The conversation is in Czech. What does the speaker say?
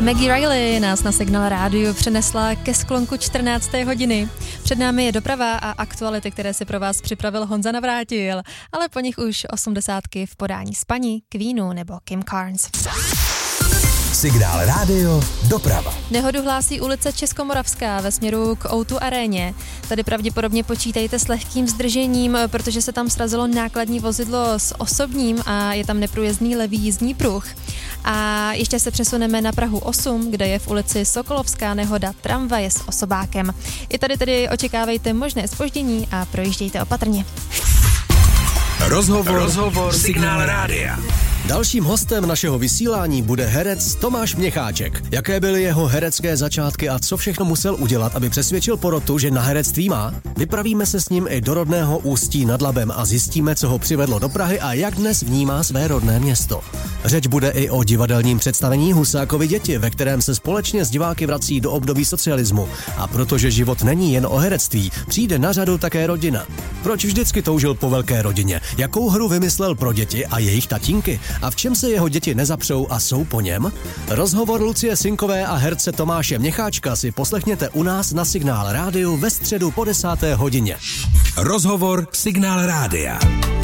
Maggie Riley nás na Signál rádiu přenesla ke sklonku 14. hodiny. Před námi je doprava a aktuality, které si pro vás připravil Honza Navrátil, ale po nich už 80 v podání Spaní, Queenu nebo Kim Carnes. Signál rádio, doprava. Nehodu hlásí ulice Českomoravská ve směru k O2 aréně. Tady pravděpodobně počítejte s lehkým zdržením, protože se tam srazilo nákladní vozidlo s osobním a je tam neprůjezdný levý jízdní pruh. A ještě se přesuneme na Prahu 8, kde je v ulici Sokolovská nehoda tramvaje s osobákem. I tady tedy očekávejte možné zpoždění a projíždějte opatrně. Rozhovor Signál rádia. Dalším hostem našeho vysílání bude herec Tomáš Měcháček. Jaké byly jeho herecké začátky a co všechno musel udělat, aby přesvědčil porotu, že na herectví má? Vypravíme se s ním i do rodného Ústí nad Labem a zjistíme, co ho přivedlo do Prahy a jak dnes vnímá své rodné město. Řeč bude i o divadelním představení Husákovy děti, ve kterém se společně s diváky vrací do období socialismu. A protože život není jen o herectví, přijde na řadu také rodina. Proč vždycky toužil po velké rodině? Jakou hru vymyslel pro děti a jejich tatínky? A v čem se jeho děti nezapřou a jsou po něm? Rozhovor Lucie Synkové a herce Tomáše Měcháčka si poslechněte u nás na Signál rádiu ve středu po 10. hodině. Rozhovor Signál rádia.